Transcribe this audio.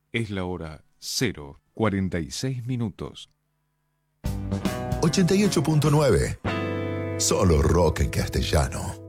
Es la hora 0:46. 88.9. Solo rock en castellano.